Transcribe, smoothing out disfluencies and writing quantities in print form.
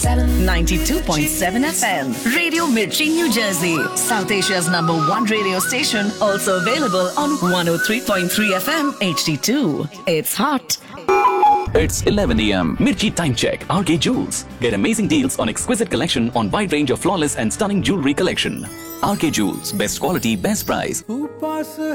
92.7 FM. Radio Mirchi, New Jersey. South Asia's #1 radio station. Also available on 103.3 FM HD2. It's hot. It's 11 a.m. Mirchi Time Check. RK Jewels. Get amazing deals on exquisite collection on wide range of flawless and stunning jewelry collection. RK Jewels. Best quality, best price.